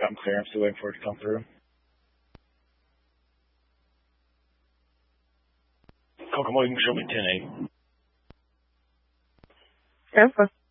I'm clear. I'm still waiting for it to come through. Kokomo, you can show me 10-8. Alpha.